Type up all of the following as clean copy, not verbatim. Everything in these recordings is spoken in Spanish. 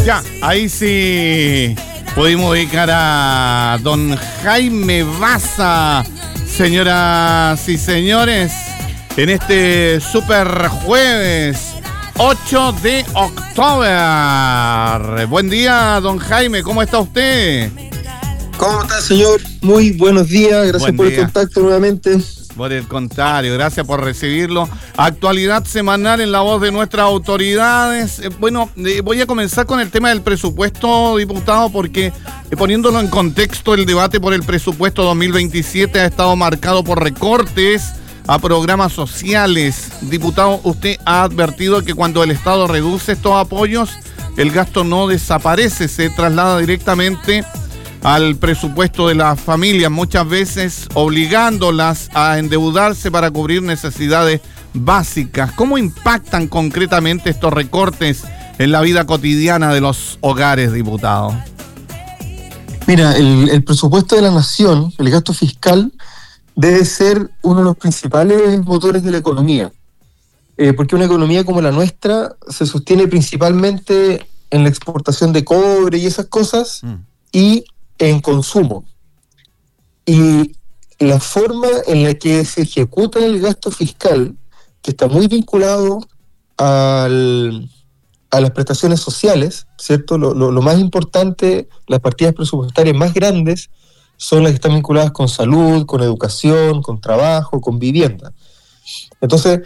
Ya, ahí sí pudimos ubicar a don Jaime Baza, señoras y señores, en este super jueves 8 de octubre. Buen día, don Jaime, ¿cómo está usted? ¿Cómo está, señor? Muy buenos días, gracias por el contacto nuevamente. Por el contrario, gracias por recibirlo. Actualidad semanal en la voz de nuestras autoridades. Voy a comenzar con el tema del presupuesto, diputado, porque poniéndolo en contexto, el debate por el presupuesto 2027 ha estado marcado por recortes a programas sociales. Diputado, usted ha advertido que cuando el Estado reduce estos apoyos, el gasto no desaparece, se traslada directamente al presupuesto de las familias, muchas veces obligándolas a endeudarse para cubrir necesidades básicas. ¿Cómo impactan concretamente estos recortes en la vida cotidiana de los hogares, diputado? Mira, el presupuesto de la nación, el gasto fiscal, debe ser uno de los principales motores de la economía, porque una economía como la nuestra se sostiene principalmente en la exportación de cobre y esas cosas, y en consumo. Y la forma en la que se ejecuta el gasto fiscal, que está muy vinculado a las prestaciones sociales, ¿cierto? Lo más importante, las partidas presupuestarias más grandes son las que están vinculadas con salud, con educación, con trabajo, con vivienda. Entonces,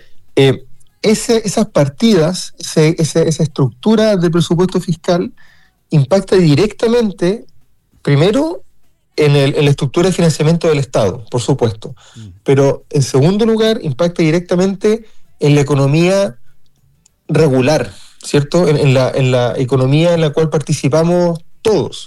esas partidas, esa estructura del presupuesto fiscal impacta directamente, primero, en la estructura de financiamiento del Estado, por supuesto. Pero, en segundo lugar, impacta directamente en la economía regular, ¿cierto? En la economía en la cual participamos todos.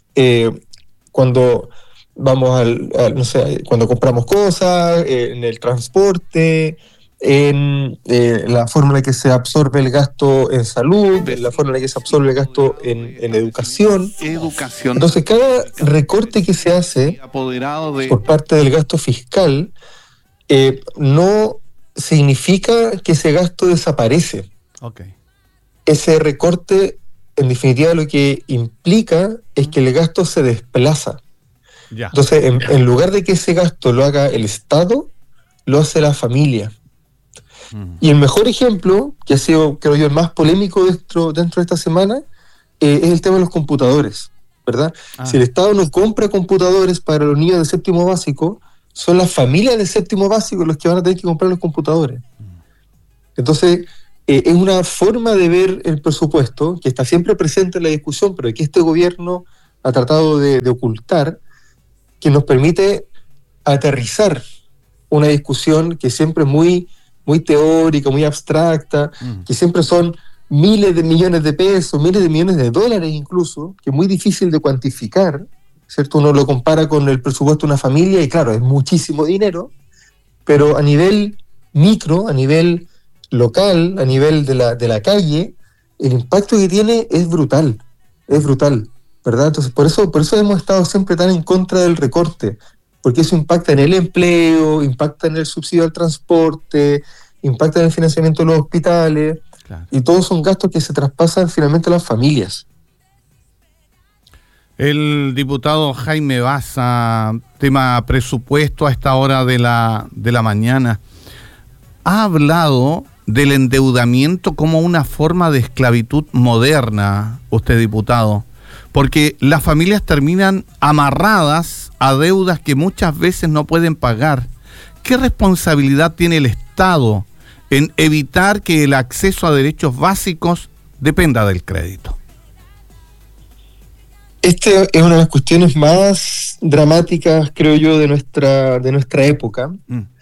Cuando vamos cuando compramos cosas, en el transporte, en la forma en la que se absorbe el gasto en salud, en la forma en la que se absorbe el gasto en educación. Entonces, cada recorte que se hace por parte del gasto fiscal no significa que ese gasto desaparece. Okay. Ese recorte, en definitiva, lo que implica es que el gasto se desplaza. Ya. Entonces, en lugar de que ese gasto lo haga el Estado, lo hace la familia. Y el mejor ejemplo, que ha sido, creo yo, el más polémico dentro de esta semana, es el tema de los computadores, ¿verdad? Si el Estado no compra computadores para los niños de séptimo básico, son las familias de séptimo básico los que van a tener que comprar los computadores. Entonces, es una forma de ver el presupuesto que está siempre presente en la discusión, pero que este gobierno ha tratado de ocultar, que nos permite aterrizar una discusión que siempre es muy teórica, muy abstracta, que siempre son miles de millones de pesos, miles de millones de dólares incluso, que es muy difícil de cuantificar, ¿cierto? Uno lo compara con el presupuesto de una familia y claro, es muchísimo dinero, pero a nivel micro, a nivel local, a nivel de la calle, el impacto que tiene es brutal, ¿verdad? Entonces, por eso hemos estado siempre tan en contra del recorte, porque eso impacta en el empleo, impacta en el subsidio al transporte, impacta en el financiamiento de los hospitales, claro. Y todos son gastos que se traspasan finalmente a las familias. El diputado Jaime Baza, tema presupuesto a esta hora de la mañana, ha hablado del endeudamiento como una forma de esclavitud moderna, usted, diputado, porque las familias terminan amarradas a deudas que muchas veces no pueden pagar. ¿Qué responsabilidad tiene el Estado en evitar que el acceso a derechos básicos dependa del crédito? Esta es una de las cuestiones más dramáticas, creo yo, de nuestra época,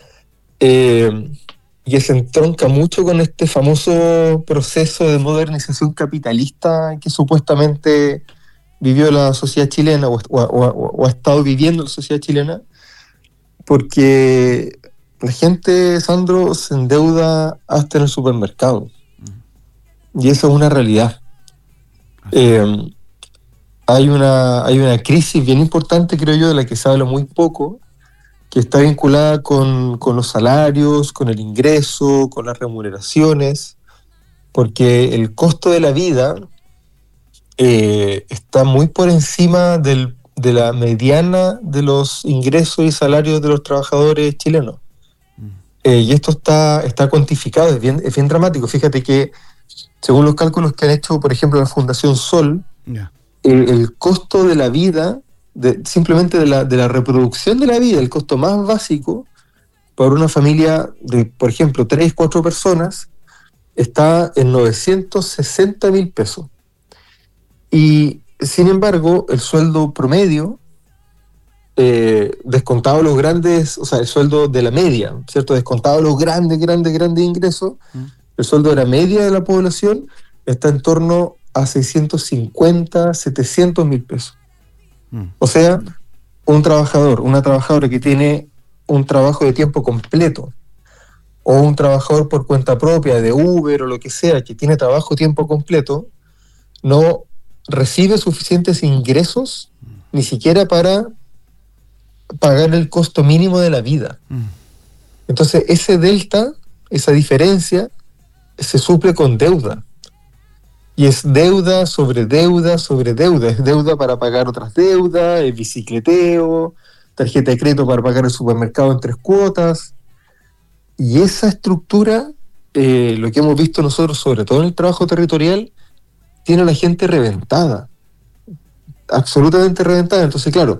y se entronca mucho con este famoso proceso de modernización capitalista que supuestamente vivió la sociedad chilena o ha estado viviendo la sociedad chilena, porque la gente, Sandro, se endeuda hasta en el supermercado. Y eso es una realidad. Hay una crisis bien importante, creo yo, de la que se habla muy poco, que está vinculada con los salarios, con el ingreso, con las remuneraciones, porque el costo de la vida está muy por encima de la mediana de los ingresos y salarios de los trabajadores chilenos. Y esto está cuantificado, es bien dramático. Fíjate que, según los cálculos que han hecho, por ejemplo, la Fundación Sol, el costo de la vida, simplemente de la reproducción de la vida, el costo más básico para una familia de, por ejemplo, 3, 4 personas, está en 960.000 pesos. Y, sin embargo, el sueldo promedio, descontado los grandes, o sea, el sueldo de la media, ¿cierto? Descontado los grandes ingresos, el sueldo de la media de la población está en torno a 650, 700.000 pesos. O sea, una trabajadora que tiene un trabajo de tiempo completo, o un trabajador por cuenta propia de Uber o lo que sea, que tiene trabajo tiempo completo, no recibe suficientes ingresos ni siquiera para pagar el costo mínimo de la vida. Entonces ese delta, esa diferencia, se suple con deuda. Y es deuda sobre deuda sobre deuda. Es deuda para pagar otras deudas, es bicicleteo, tarjeta de crédito para pagar el supermercado en 3 cuotas. Y esa estructura, lo que hemos visto nosotros, sobre todo en el trabajo territorial, tiene a la gente reventada. Absolutamente reventada. Entonces, claro,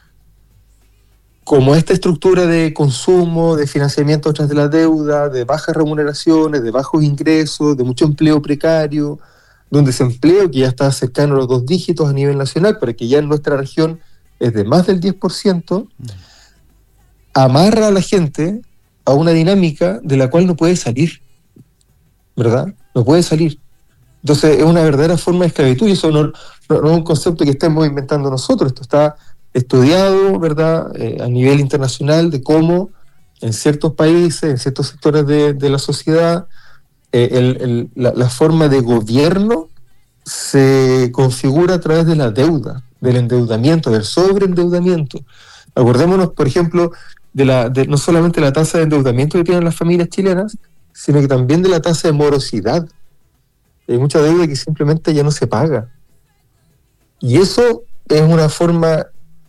como esta estructura de consumo, de financiamiento a través de la deuda, de bajas remuneraciones, de bajos ingresos, de mucho empleo precario, de un desempleo que ya está cercano a los 2 dígitos a nivel nacional, pero que ya en nuestra región es de más del 10%, amarra a la gente a una dinámica de la cual no puede salir, ¿verdad? No puede salir. Entonces es una verdadera forma de esclavitud, y eso no es un concepto que estemos inventando nosotros. Esto está estudiado, ¿verdad?, a nivel internacional, de cómo en ciertos países, en ciertos sectores de la sociedad, la forma de gobierno se configura a través de la deuda, del endeudamiento, del sobreendeudamiento. Acordémonos, por ejemplo, de no solamente la tasa de endeudamiento que tienen las familias chilenas, sino que también de la tasa de morosidad. Hay mucha deuda que simplemente ya no se paga. Y eso es una forma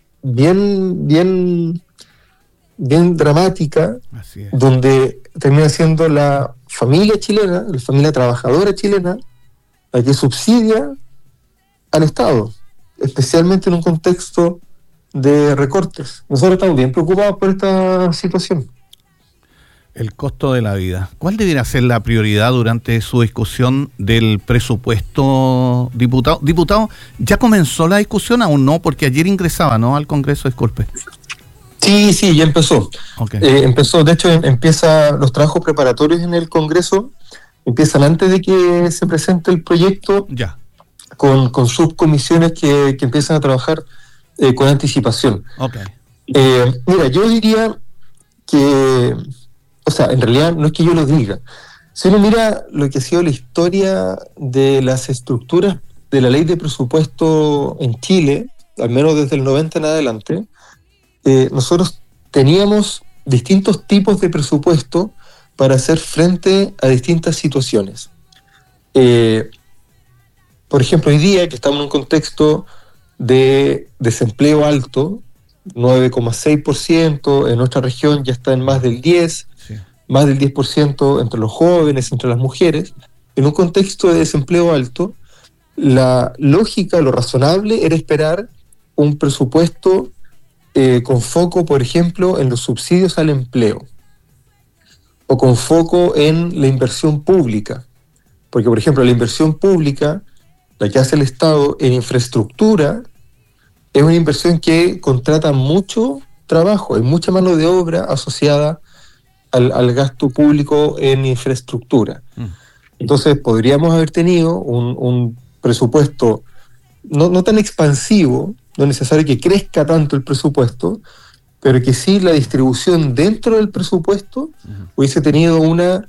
bien dramática, donde termina siendo la familia chilena, la familia trabajadora chilena, la que subsidia al Estado, especialmente en un contexto de recortes. Nosotros estamos bien preocupados por esta situación. El costo de la vida. ¿Cuál debería ser la prioridad durante su discusión del presupuesto, diputado? Diputado, ¿ya comenzó la discusión? Aún no, porque ayer ingresaba, ¿no?, al Congreso, disculpe. Sí, ya empezó. Okay. Empezó, de hecho, empieza los trabajos preparatorios en el Congreso, empiezan antes de que se presente el proyecto, ya, con subcomisiones que empiezan a trabajar con anticipación. Okay. Mira, yo diría que, o sea, en realidad no es que yo lo diga. Si uno mira lo que ha sido la historia de las estructuras de la ley de presupuesto en Chile, al menos desde el 90 en adelante, nosotros teníamos distintos tipos de presupuesto para hacer frente a distintas situaciones. Por ejemplo, hoy día que estamos en un contexto de desempleo alto, 9,6%, en nuestra región ya está en más del 10%, sí, más del 10% entre los jóvenes, entre las mujeres. En un contexto de desempleo alto, la lógica, lo razonable era esperar un presupuesto con foco, por ejemplo, en los subsidios al empleo, o con foco en la inversión pública. Porque, por ejemplo, la inversión pública, la que hace el Estado en infraestructura, es una inversión que contrata mucho trabajo, hay mucha mano de obra asociada al gasto público en infraestructura. Entonces podríamos haber tenido un presupuesto no tan expansivo, no es necesario que crezca tanto el presupuesto, pero que sí la distribución dentro del presupuesto hubiese tenido un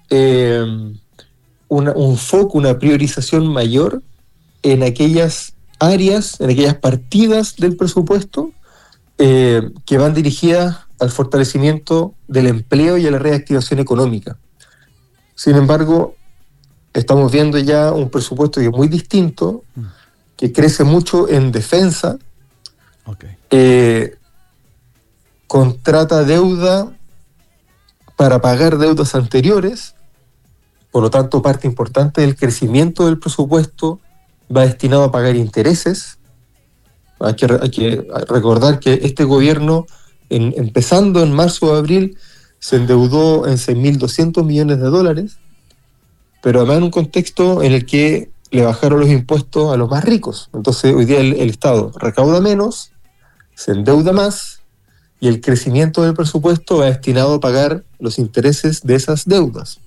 foco, una priorización mayor en aquellas áreas, en aquellas partidas del presupuesto que van dirigidas al fortalecimiento del empleo y a la reactivación económica. Sin embargo, estamos viendo ya un presupuesto que es muy distinto, que crece mucho en defensa, contrata deuda para pagar deudas anteriores. Por lo tanto, parte importante del crecimiento del presupuesto va destinado a pagar intereses. Hay que recordar que este gobierno, empezando en marzo o abril, se endeudó en $6.200 millones, pero además en un contexto en el que le bajaron los impuestos a los más ricos. Entonces, hoy día el Estado recauda menos, se endeuda más, y el crecimiento del presupuesto va destinado a pagar los intereses de esas deudas.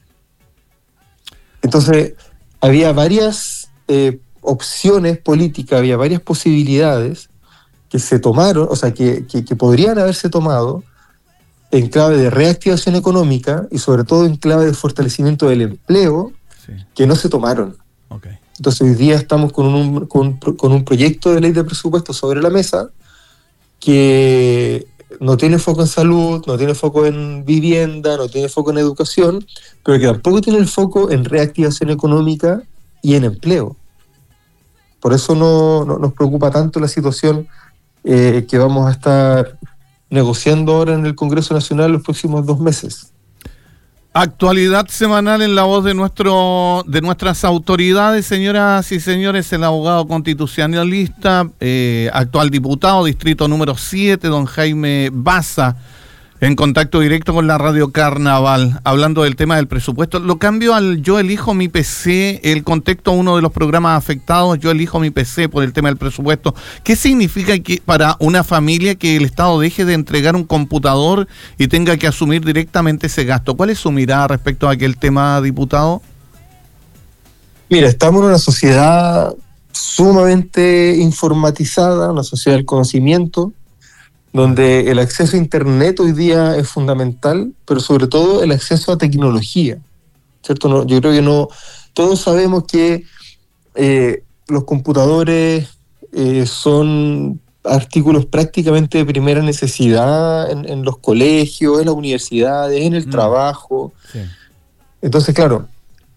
Entonces, había varias opciones políticas, había varias posibilidades que se tomaron, o sea, que podrían haberse tomado en clave de reactivación económica y sobre todo en clave de fortalecimiento del empleo, que no se tomaron. Entonces, hoy día estamos con un proyecto de ley de presupuesto sobre la mesa que no tiene foco en salud, no tiene foco en vivienda, no tiene foco en educación, pero que tampoco tiene el foco en reactivación económica y en empleo. Por eso no nos preocupa tanto la situación que vamos a estar negociando ahora en el Congreso Nacional los próximos 2 meses. Actualidad semanal en la voz de nuestras autoridades, señoras y señores. El abogado constitucionalista, actual diputado, distrito número 7, don Jaime Baza, en contacto directo con la Radio Carnaval, hablando del tema del presupuesto. Lo cambio al Yo Elijo Mi PC, el contexto, uno de los programas afectados, Yo Elijo Mi PC, por el tema del presupuesto. ¿Qué significa que para una familia que el Estado deje de entregar un computador y tenga que asumir directamente ese gasto? ¿Cuál es su mirada respecto a aquel tema, diputado? Mira, estamos en una sociedad sumamente informatizada, una sociedad del conocimiento, donde el acceso a Internet hoy día es fundamental, pero sobre todo el acceso a tecnología, ¿cierto? Yo creo que todos sabemos que los computadores son artículos prácticamente de primera necesidad en los colegios, en las universidades, en el trabajo. Sí. Entonces, claro,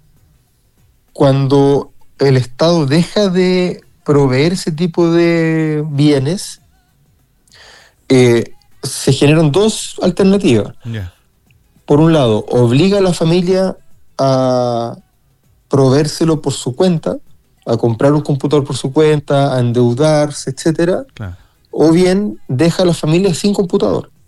cuando el Estado deja de proveer ese tipo de bienes, se generan 2 alternativas. Por un lado, obliga a la familia a proveérselo por su cuenta, a comprar un computador por su cuenta, a endeudarse, etcétera. O bien deja a la familia sin computador.